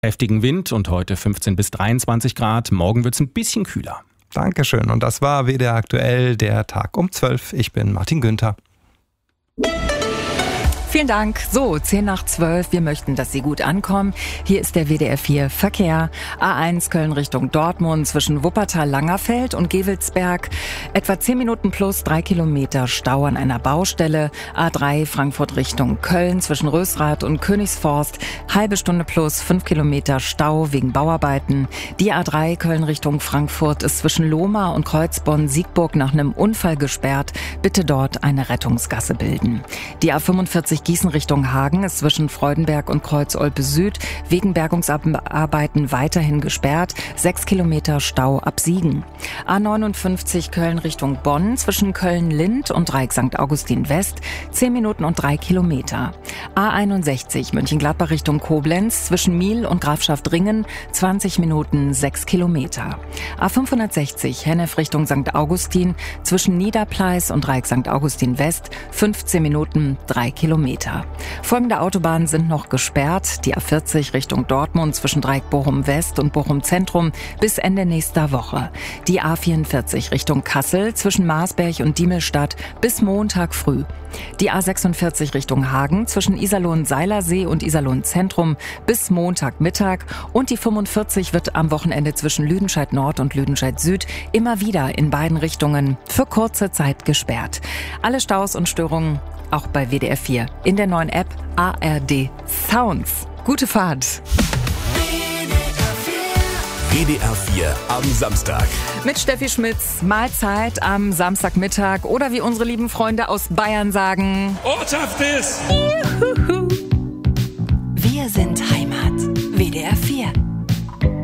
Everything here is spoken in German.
Heftigen Wind und heute 15 bis 23 Grad. Morgen wird es ein bisschen kühler. Dankeschön. Und das war WDR aktuell, der Tag um 12. Ich bin Martin Günther. Vielen Dank. So, 10 nach 12. Wir möchten, dass Sie gut ankommen. Hier ist der WDR 4 Verkehr. A1 Köln Richtung Dortmund zwischen Wuppertal-Langerfeld und Gevelsberg. Etwa 10 Minuten plus 3 Kilometer Stau an einer Baustelle. A3 Frankfurt Richtung Köln zwischen Rösrath und Königsforst. Halbe Stunde plus 5 Kilometer Stau wegen Bauarbeiten. Die A3 Köln Richtung Frankfurt ist zwischen Lohmar und Kreuzborn-Siegburg nach einem Unfall gesperrt. Bitte dort eine Rettungsgasse bilden. Die A45 Gießen Richtung Hagen ist zwischen Freudenberg und Kreuz-Olpe Süd wegen Bergungsarbeiten weiterhin gesperrt. 6 Kilometer Stau ab Siegen. A59 Köln Richtung Bonn zwischen Köln-Lind und Dreieck St. Augustin West 10 Minuten und 3 Kilometer. A61 Mönchengladbach Richtung Koblenz zwischen Miel und Grafschaft-Ringen 20 Minuten 6 Kilometer. A560 Hennef Richtung St. Augustin zwischen Niederpleis und Dreieck St. Augustin West 15 Minuten 3 Kilometer. Folgende Autobahnen sind noch gesperrt. Die A40 Richtung Dortmund zwischen Dreieck Bochum West und Bochum Zentrum bis Ende nächster Woche. Die A44 Richtung Kassel zwischen Marsberg und Diemelstadt bis Montag früh. Die A46 Richtung Hagen zwischen Iserlohn-Seilersee und Iserlohn-Zentrum bis Montagmittag. Und die 45 wird am Wochenende zwischen Lüdenscheid Nord und Lüdenscheid Süd immer wieder in beiden Richtungen für kurze Zeit gesperrt. Alle Staus und Störungen auch bei WDR 4 in der neuen App ARD Sounds. Gute Fahrt! WDR 4 am Samstag. Mit Steffi Schmitz, Mahlzeit am Samstagmittag oder wie unsere lieben Freunde aus Bayern sagen: Ortschaft ist!